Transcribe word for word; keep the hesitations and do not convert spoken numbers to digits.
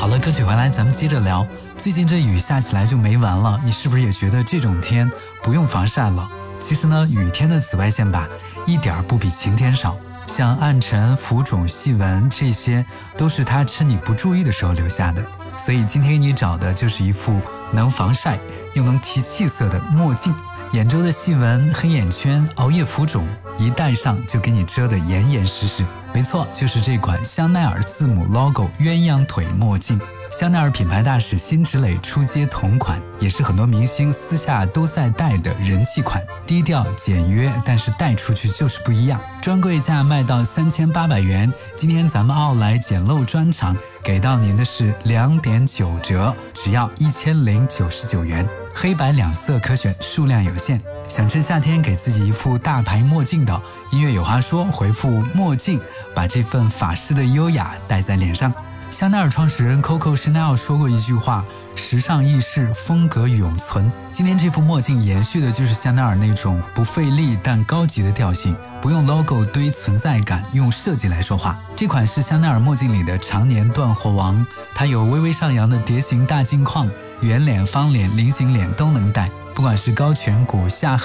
好了，歌曲回来咱们接着聊。最近这雨下起来就没完了，你是不是也觉得这种天不用防晒了？其实呢，雨天的紫外线吧，一点不比晴天少。像暗沉、浮肿、细纹，这些都是它趁你不注意的时候留下的。所以今天给你找的就是一副能防晒又能提气色的墨镜。眼周的细纹、黑眼圈、熬夜浮肿，一戴上就给你遮得严严实实。没错，就是这款香奈儿字母 logo 鸳鸯腿墨镜。香奈儿品牌大使辛芷蕾出街同款，也是很多明星私下都在戴的人气款，低调简约，但是戴出去就是不一样。专柜价卖到三千八百元，今天咱们奥莱简陋专场给到您的是两点九折，只要一千零九十九元，黑白两色可选，数量有限。想趁夏天给自己一副大牌墨镜的，音乐有话说，回复墨镜，把这份法式的优雅戴在脸上。香奈儿创始人 Coco Chanel 说过一句话，时尚易逝，风格永存。今天这副墨镜延续的就是香奈儿那种不费力但高级的调性，不用 logo 堆存在感，用设计来说话。这款是香奈儿墨镜里的常年断货王，它有微微上扬的蝶形大镜框，圆脸、方脸、菱形脸都能戴，不管是高颧骨、下颌